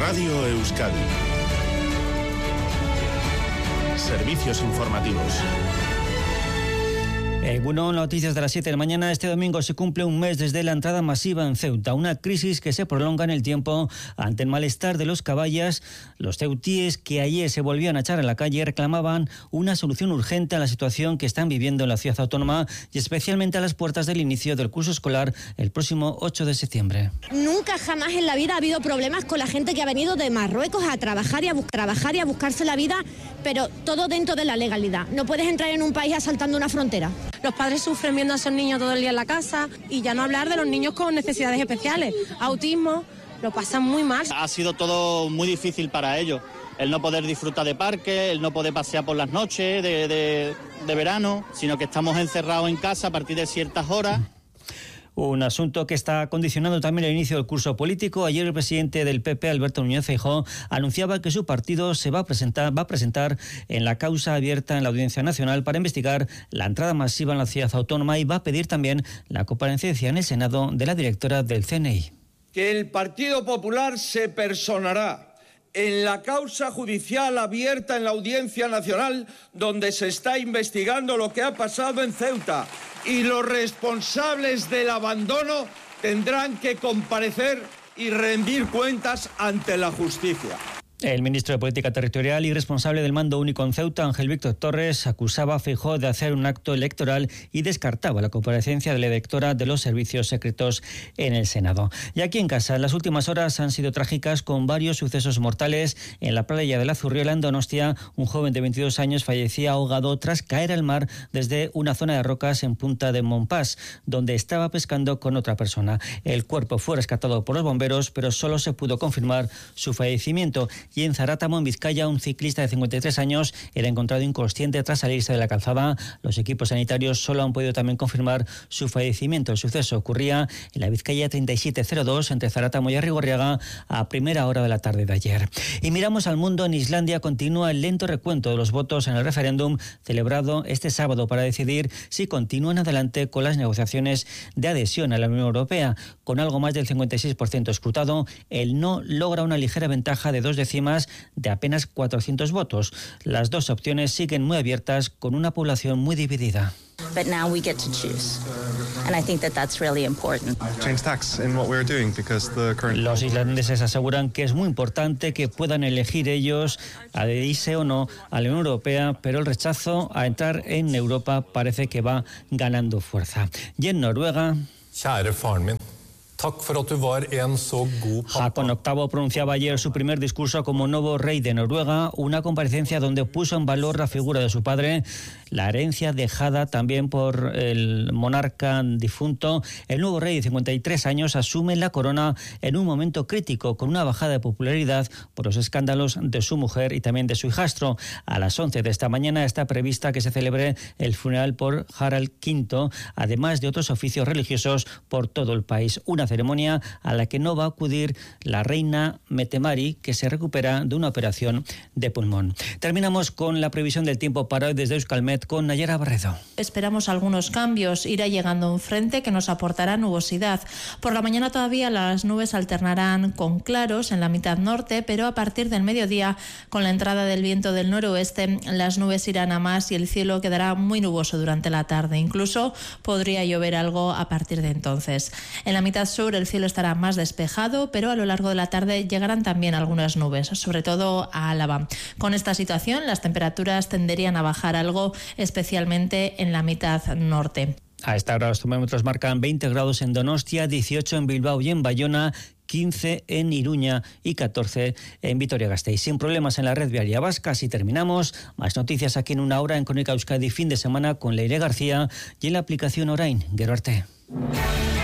Radio Euskadi. Servicios informativos. Bueno, noticias de las 7 de la mañana. Este domingo se cumple un mes desde la entrada masiva en Ceuta, una crisis que se prolonga en el tiempo ante el malestar de los caballas. Los ceutíes que ayer se volvían a echar a la calle reclamaban una solución urgente a la situación que están viviendo en la ciudad autónoma y especialmente a las puertas del inicio del curso escolar el próximo 8 de septiembre. Nunca jamás en la vida ha habido problemas con la gente que ha venido de Marruecos a trabajar y a buscarse la vida, pero todo dentro de la legalidad. No puedes entrar en un país asaltando una frontera. Los padres sufren viendo a esos niños todo el día en la casa y ya no hablar de los niños con necesidades especiales, autismo, lo pasan muy mal. Ha sido todo muy difícil para ellos, el no poder disfrutar de parques, el no poder pasear por las noches de verano, sino que estamos encerrados en casa a partir de ciertas horas. Un asunto que está condicionando también el inicio del curso político. Ayer el presidente del PP, Alberto Núñez Feijóo, anunciaba que su partido va a presentar en la causa abierta en la Audiencia Nacional para investigar la entrada masiva en la ciudad autónoma y va a pedir también la comparecencia en el Senado de la directora del CNI. Que el Partido Popular se personará en la causa judicial abierta en la Audiencia Nacional, donde se está investigando lo que ha pasado en Ceuta, y los responsables del abandono tendrán que comparecer y rendir cuentas ante la justicia. El ministro de Política Territorial y responsable del mando único en Ceuta, Ángel Víctor Torres, acusaba a Feijóo de hacer un acto electoral y descartaba la comparecencia de la directora de los servicios secretos en el Senado. Y aquí en casa, las últimas horas han sido trágicas con varios sucesos mortales. En la playa de la Zurriola, en Donostia, un joven de 22 años fallecía ahogado tras caer al mar desde una zona de rocas en Punta de Montpas, donde estaba pescando con otra persona. El cuerpo fue rescatado por los bomberos, pero solo se pudo confirmar su fallecimiento. Y en Zarátamo, en Vizcaya, un ciclista de 53 años era encontrado inconsciente tras salirse de la calzada. Los equipos sanitarios solo han podido también confirmar su fallecimiento. El suceso ocurría en la Vizcaya 3702 entre Zarátamo y Arrigorriaga a primera hora de la tarde de ayer. Y miramos al mundo. En Islandia continúa el lento recuento de los votos en el referéndum celebrado este sábado para decidir si continúan adelante con las negociaciones de adhesión a la Unión Europea. Con algo más del 56% escrutado, el no logra una ligera ventaja de 2 décimas de apenas 400 votos. Las dos opciones siguen muy abiertas con una población muy dividida. But now we get to choose. And I think that that's really important. Los islandeses aseguran que es muy importante que puedan elegir ellos adherirse o no a la Unión Europea, pero el rechazo a entrar en Europa parece que va ganando fuerza. Y en Noruega, Håkon VIII pronunciaba ayer su primer discurso como nuevo rey de Noruega, una comparecencia donde puso en valor la figura de su padre, la herencia dejada también por el monarca difunto. El nuevo rey de 53 años asume la corona en un momento crítico, con una bajada de popularidad por los escándalos de su mujer y también de su hijastro. A las 11 de esta mañana está prevista que se celebre el funeral por Harald V, además de otros oficios religiosos por todo el país. Una ceremonia a la que no va a acudir la reina Mette-Marit, que se recupera de una operación de pulmón. Terminamos con la previsión del tiempo para hoy desde Euskalmet con Nayara Barredo. Esperamos algunos cambios. Irá llegando un frente que nos aportará nubosidad. Por la mañana todavía las nubes alternarán con claros en la mitad norte, pero a partir del mediodía, con la entrada del viento del noroeste, las nubes irán a más y el cielo quedará muy nuboso durante la tarde. Incluso podría llover algo a partir de entonces. En la mitad sur el cielo estará más despejado, pero a lo largo de la tarde llegarán también algunas nubes, sobre todo a Álava. Con esta situación, las temperaturas tenderían a bajar algo, especialmente en la mitad norte. A esta hora los termómetros marcan 20 grados en Donostia, 18 en Bilbao y en Bayona, 15 en Iruña y 14 en Vitoria-Gasteiz. Sin problemas en la red viaria vasca. Así terminamos. Más noticias aquí en una hora en Crónica Euskadi fin de semana con Leire García y en la aplicación Orain. Gero arte.